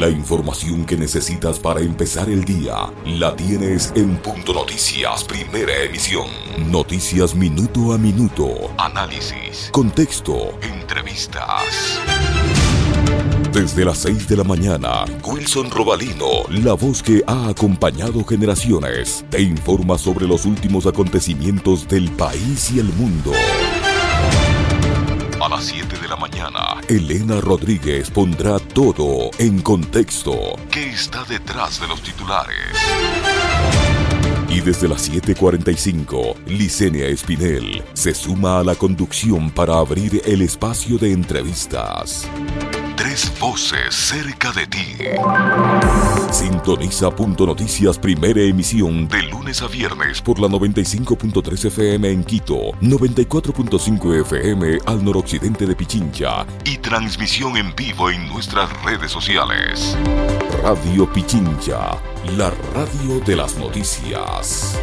La información que necesitas para empezar el día la tienes en Punto Noticias, primera emisión. Noticias minuto a minuto, análisis, contexto, entrevistas. Desde las 6 de la mañana, Wilson Robalino, la voz que ha acompañado generaciones, te informa sobre los últimos acontecimientos del país y el mundo. A las 7 de la mañana, Elena Rodríguez pondrá todo en contexto. ¿Qué está detrás de los titulares? Y desde las 7:45, Licenia Espinel se suma a la conducción para abrir el espacio de entrevistas. Tres voces cerca de ti. Sintoniza Punto Noticias, primera emisión, de lunes a viernes por la 95.3 FM en Quito, 94.5 FM al noroccidente de Pichincha y transmisión en vivo en nuestras redes sociales. Radio Pichincha, la radio de las noticias.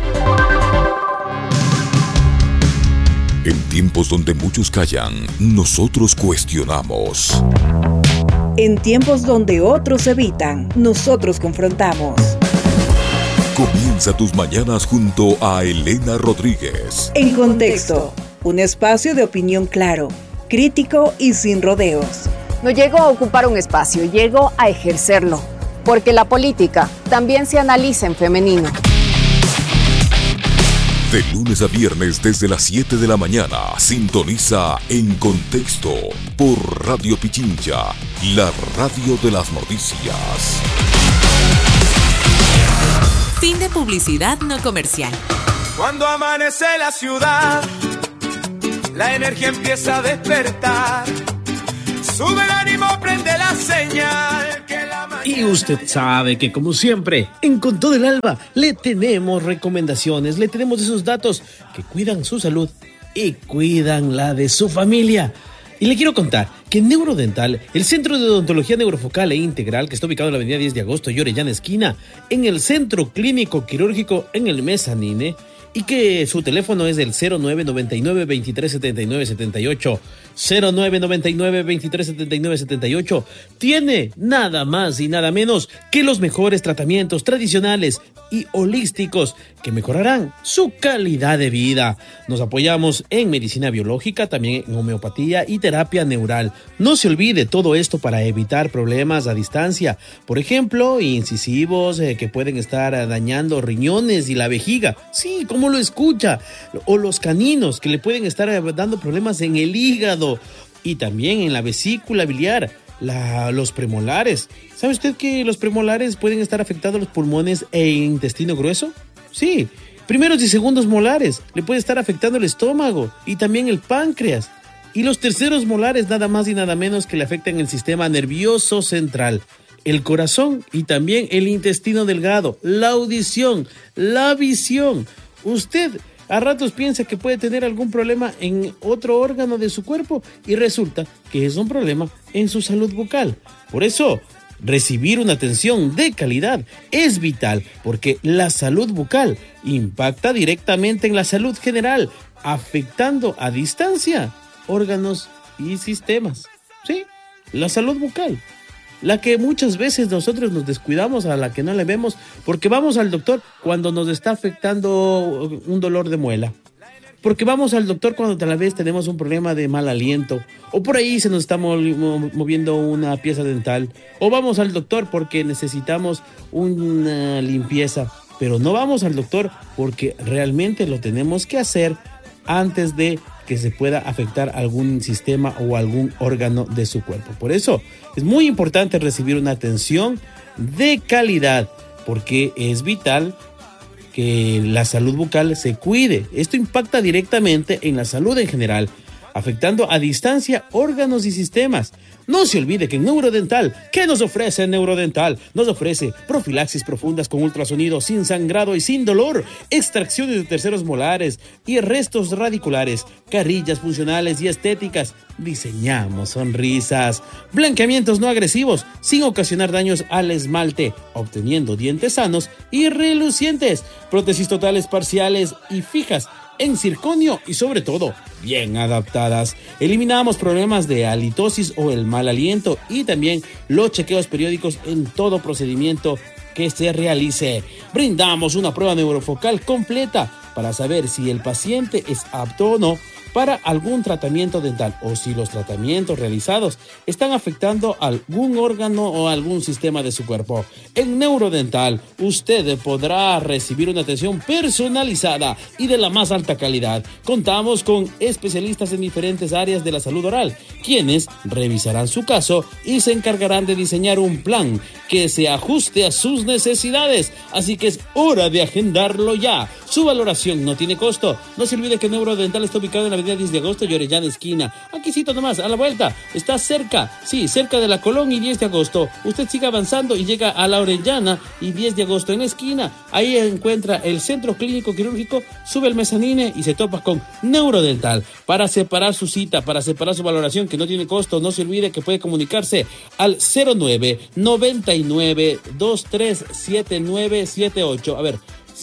En tiempos donde muchos callan, nosotros cuestionamos. En tiempos donde otros evitan, nosotros confrontamos. Comienza tus mañanas junto a Elena Rodríguez. En Contexto, un espacio de opinión claro, crítico y sin rodeos. No llego a ocupar un espacio, llego a ejercerlo, porque la política también se analiza en femenino. De lunes a viernes desde las 7 de la mañana, sintoniza En Contexto por Radio Pichincha, la radio de las noticias. Fin de publicidad no comercial. Cuando amanece la ciudad, la energía empieza a despertar. Sube el ánimo, prende la señal. Y usted sabe que, como siempre, en Con Todo el Alba le tenemos recomendaciones, le tenemos esos datos que cuidan su salud y cuidan la de su familia. Y le quiero contar que en Neurodental, el Centro de Odontología Neurofocal e Integral, que está ubicado en la avenida 10 de agosto y Orellana Esquina, en el Centro Clínico Quirúrgico en el Mezanine, y que su teléfono es el 0999 23 79 78, 0999 23 79 78, tiene nada más y nada menos que los mejores tratamientos tradicionales y holísticos que mejorarán su calidad de vida. Nos apoyamos en medicina biológica, también en homeopatía y terapia neural. No se olvide todo esto para evitar problemas a distancia, por ejemplo, incisivos que pueden estar dañando riñones y la vejiga. Sí, como lo escucha, o los caninos que le pueden estar dando problemas en el hígado y también en la vesícula biliar, los premolares. ¿Sabe usted que los premolares pueden estar afectados los pulmones e intestino grueso? Sí, primeros y segundos molares le puede estar afectando el estómago y también el páncreas. Y los terceros molares nada más y nada menos que le afectan el sistema nervioso central, el corazón y también el intestino delgado, la audición, la visión. Usted a ratos piensa que puede tener algún problema en otro órgano de su cuerpo y resulta que es un problema en su salud bucal. Por eso, recibir una atención de calidad es vital, porque la salud bucal impacta directamente en la salud general, afectando a distancia órganos y sistemas. Sí, la salud bucal. La que muchas veces nosotros nos descuidamos, a la que no le vemos, porque vamos al doctor cuando nos está afectando un dolor de muela. Porque vamos al doctor cuando tal vez tenemos un problema de mal aliento, o por ahí se nos está moviendo una pieza dental, o vamos al doctor porque necesitamos una limpieza, pero no vamos al doctor porque realmente lo tenemos que hacer antes de que se pueda afectar algún sistema o algún órgano de su cuerpo. Por eso es muy importante recibir una atención de calidad, porque es vital que la salud bucal se cuide. Esto impacta directamente en la salud en general, afectando a distancia órganos y sistemas. No se olvide que en Neurodental, ¿qué nos ofrece Neurodental? Nos ofrece profilaxis profundas con ultrasonido, sin sangrado y sin dolor, extracciones de terceros molares y restos radiculares, carillas funcionales y estéticas. Diseñamos sonrisas, blanqueamientos no agresivos, sin ocasionar daños al esmalte, obteniendo dientes sanos y relucientes, prótesis totales, parciales y fijas, en circonio y sobre todo bien adaptadas. Eliminamos problemas de halitosis o el mal mal aliento y también los chequeos periódicos en todo procedimiento que se realice. Brindamos una prueba neurofocal completa para saber si el paciente es apto o no para algún tratamiento dental o si los tratamientos realizados están afectando algún órgano o algún sistema de su cuerpo. En Neurodental, usted podrá recibir una atención personalizada y de la más alta calidad. Contamos con especialistas en diferentes áreas de la salud oral, quienes revisarán su caso y se encargarán de diseñar un plan que se ajuste a sus necesidades. Así que es hora de agendarlo ya. Su valoración no tiene costo. No se olvide que Neurodental está ubicado en la avenida 10 de agosto y Orellana esquina. Aquícito nomás, a la vuelta. Está cerca, sí, cerca de la Colón y 10 de agosto. Usted sigue avanzando y llega a la Orellana y 10 de agosto en la esquina. Ahí encuentra el Centro Clínico Quirúrgico, sube el mezanine y se topa con Neurodental. Para separar su cita, para separar su valoración que no tiene costo, no se olvide que puede comunicarse al 0999-237978. A ver,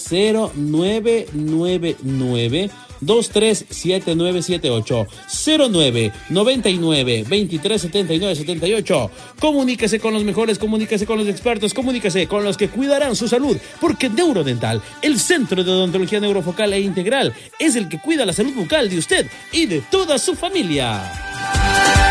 0999-237978. 0999-237978. Comuníquese con los mejores, comuníquese con los expertos, comuníquese con los que cuidarán su salud, porque Neurodental, el centro de odontología neurofocal e integral, es el que cuida la salud bucal de usted y de toda su familia.